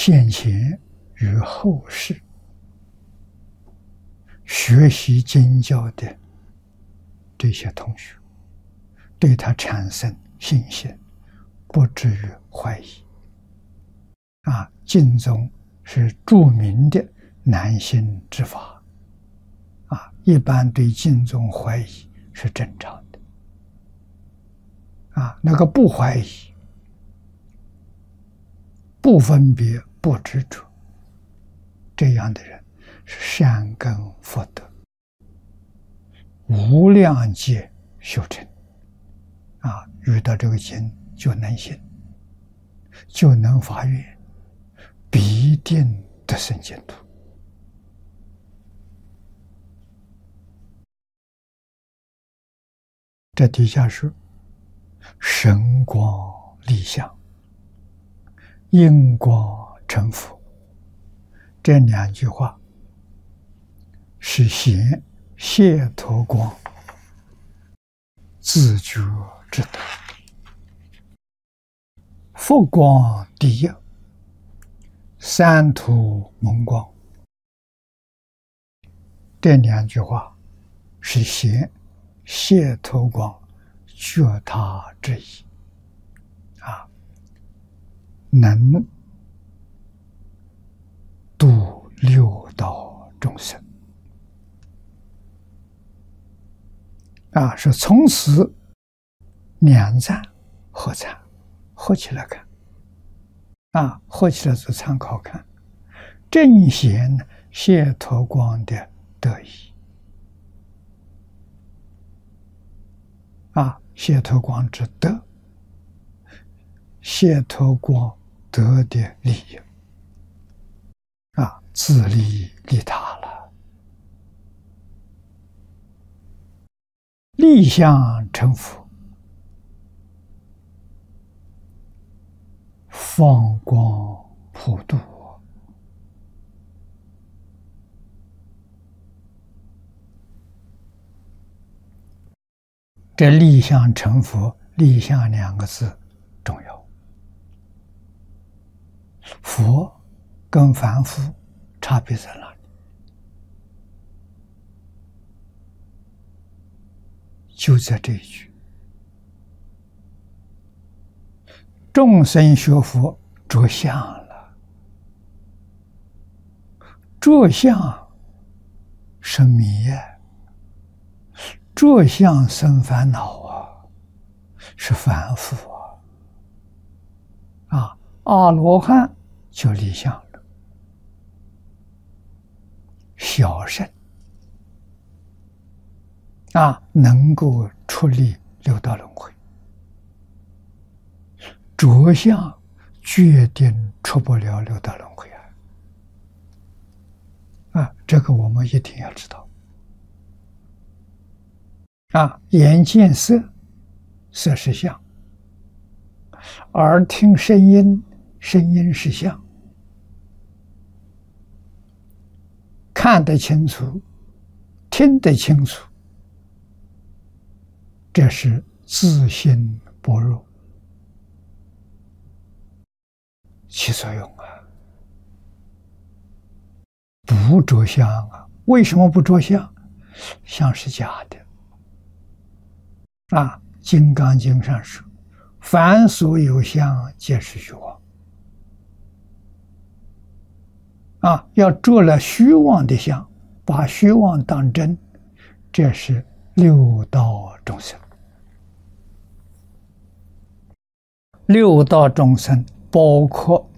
现前与后世学习经教的这些同学，对他产生信心，不至于怀疑。净宗是著名的难信之法，一般对净宗怀疑是正常的。那个不怀疑、不分别、不执着，这样的人是善根福德，无量劫修成。遇到这个经就能信，就能发愿，必定得生净土。这底下是神光立相，因光成佛。这两句话是显解脱光自觉之德。佛光第一，三途蒙光。这两句话是显解脱光觉他之意，能度六道众生，是从此两赞合参，合起来看，合起来做参考看，正显解脱光的得意，解脱光之德，解脱光得的利益，自利利他了。立相成佛，放光普度。这立相成佛，立相两个字重要。佛跟凡夫差别在哪里？就在这一句：众生学佛着相了，着相生迷，着相生烦恼是凡夫阿罗汉就离相了，小圣能够出离六道轮回，着相决定出不了六道轮回这个我们一定要知道。眼见色，色是相；耳听声音，声音是相。看得清楚，听得清楚，这是自性般若起作用不着相为什么不着相？相是假的。金刚经上说，凡所有相，皆是虚妄。要着了虚妄的相，把虚妄当真，这是六道众生。六道众生包括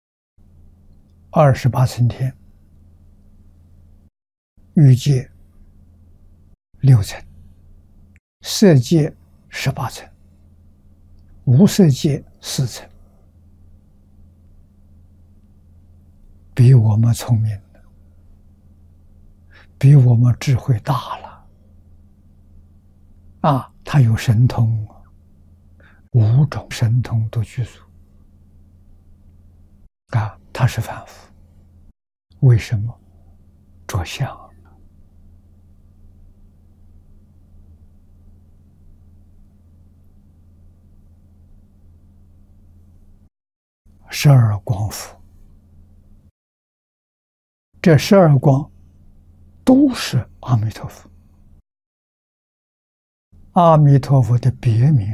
28层天、欲界6层、色界18层、无色界4层，比我们聪明的，比我们智慧大了他有神通，5种神通都具足他是凡夫，为什么？着相。12光佛这12光都是阿弥陀佛。阿弥陀佛的别名，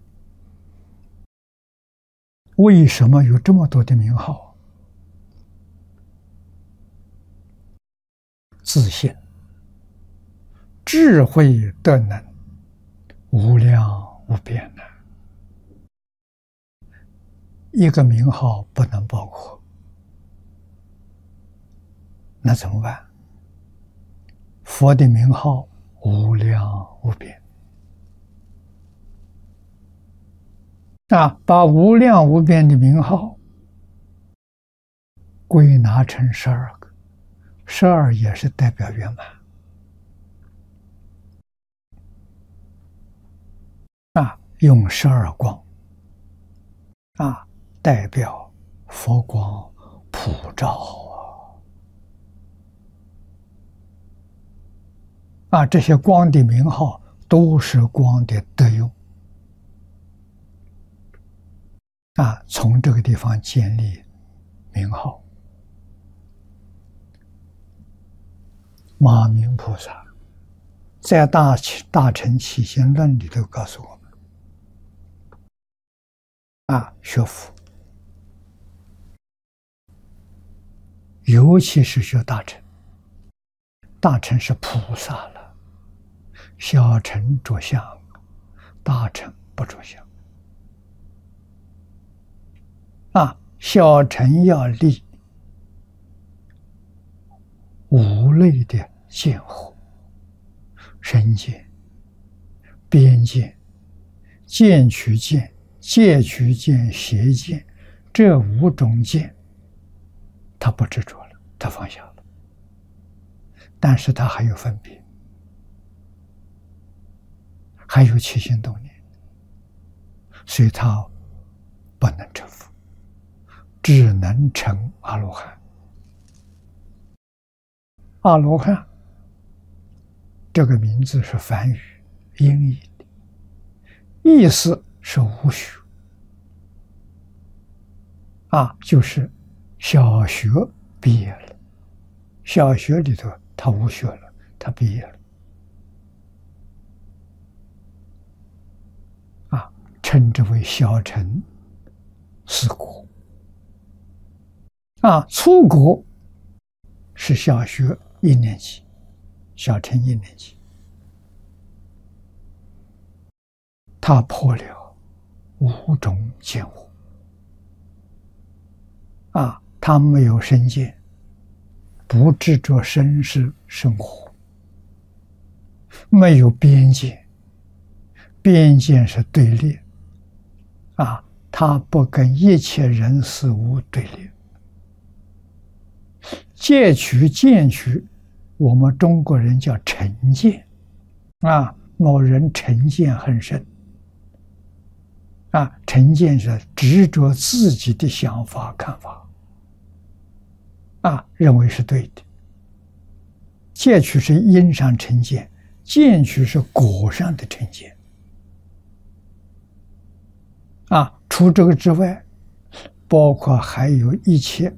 为什么有这么多的名号？自信、智慧、德能，无量无边的。一个名号不能包括，那怎么办？佛的名号无量无边把无量无边的名号归纳成12个，12也是代表圆满用12光代表佛光普照这些光的名号都是光的德用从这个地方建立名号。马明菩萨在大乘起信论里头告诉我们学佛，尤其是学大乘，大乘是菩萨了，小乘着相，大乘不着相小乘要立五类的见惑：身见、边见、见取见、戒取见、邪见，这5种见他不执着了，他放下了，但是他还有分别，还有起心动念，所以他不能成佛，只能成阿罗汉。阿罗汉这个名字是梵语音译的，意思是无学就是小学毕业了，小学里头他无学了，他毕业了称之为小乘4国粗国是小学1年级，小乘1年级，他破了5种见惑他没有身见，不执着身世生活，没有边界，边界是对立他不跟一切人事物对立。戒取见取，我们中国人叫成见某人成见很深成见是执着自己的想法看法认为是对的。戒取是因上成见，见取是果上的成见除这个之外，包括还有一切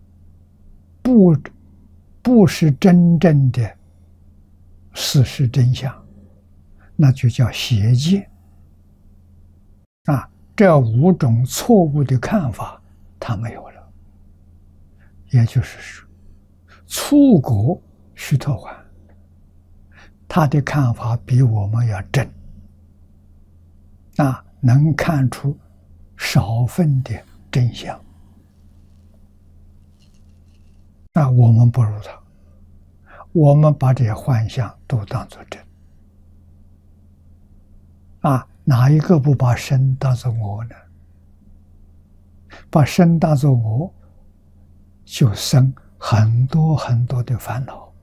不是真正的事实真相，那就叫邪见这5种错误的看法他没有了。也就是说，粗国须陀洹他的看法比我们要正能看出少分的真相我们不如他，我们把这些幻象都当作真哪一个不把身当作我呢？把身当作我，就生很多很多的烦恼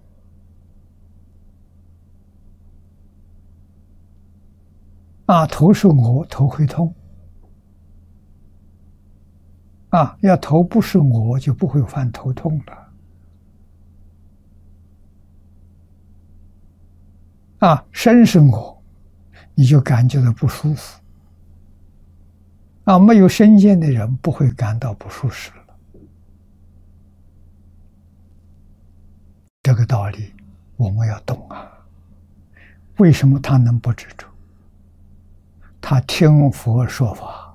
头是我，头会痛要头不是我，就不会犯头痛了身是我，你就感觉到不舒服没有身见的人不会感到不舒适这个道理我们要懂啊。为什么他能不执着？他听佛说法，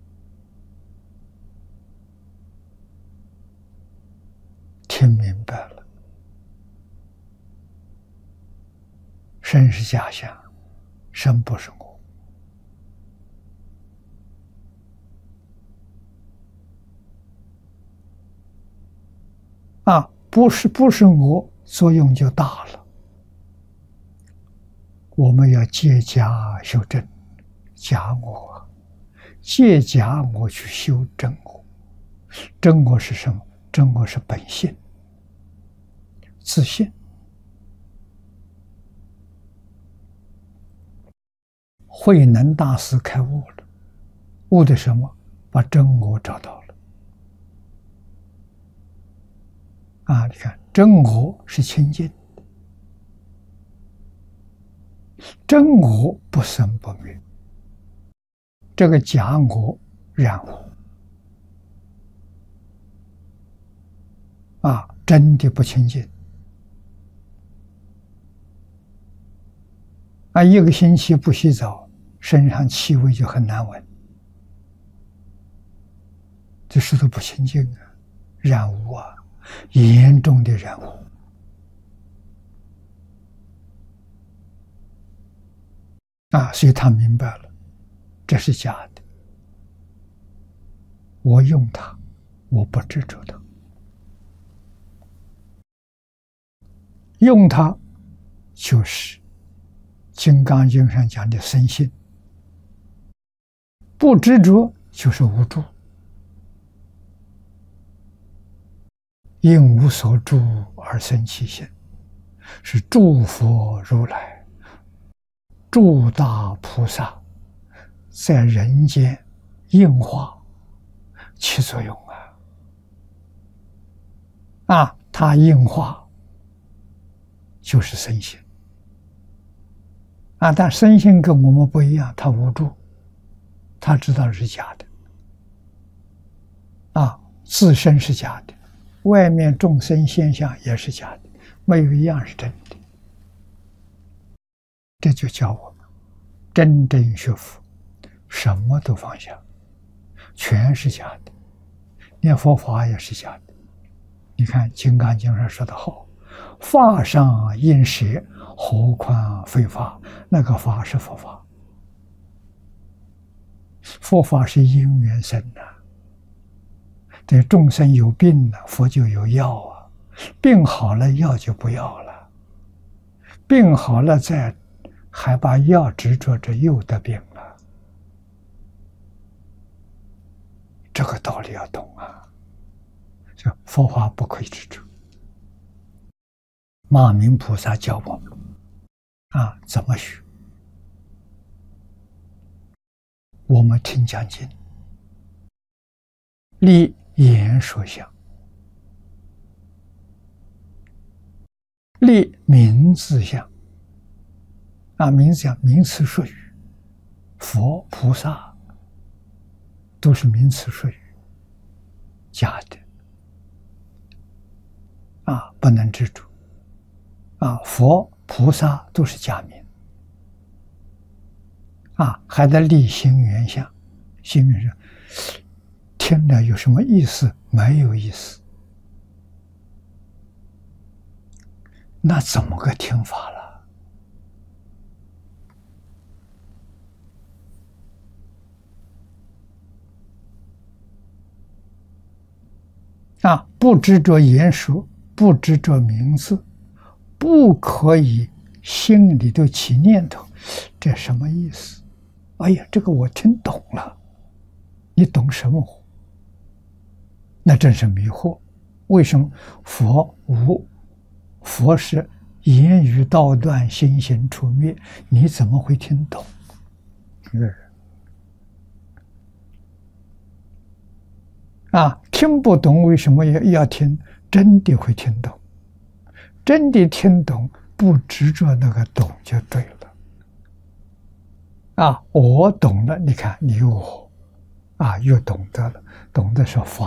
听明白了，身是假象，身不是我。不是我，作用就大了。我们要借假修真，假我，借假我去修真我。真我是什么？真我是本性，自信。慧能大师开悟了，悟的什么？把真我找到了。你看，真我是清净的，真我不生不灭，这个假我染污，真的不清净。一个星期不洗澡，身上气味就很难闻，这事都不清净啊，染污啊，严重的染污。所以他明白了，这是假的。我用它，我不执着它。用它就是《金刚经》上讲的生性，不执着就是无住。因无所住而生其心，是诸佛如来、诸大菩萨在人间应化起作用它应化就是身心但身心跟我们不一样，它无助，它知道是假的自身是假的，外面众生现象也是假的，没有一样是真的。这就教我们真正学佛，什么都放下，全是假的，念佛法也是假的。你看《金刚经》上说的好，法上应舍，何况非法？那个法是佛法，佛法是因缘生的。这众生有病了，佛就有药病好了药就不要了，病好了再还把药执着着，又得病了。这个道理要懂佛法不可以执着。马明菩萨教我们怎么学？我们听讲经，立言说相，立名字相名字相，名词术语，佛菩萨都是名词术语，假的不能执着佛菩萨都是假名还得立心缘相。心缘相听了有什么意思？没有意思，那怎么个听法了？不执着言说，不执着名字，不可以心里头起念头，这什么意思？哎呀，这个我听懂了，你懂什么？那真是迷惑。为什么佛是言语道断，心行处灭，你怎么会听懂？听不懂为什么要听？真的会听懂，真的听懂，不执着那个懂就对了。我懂了，你看你我又懂得了，懂得说法。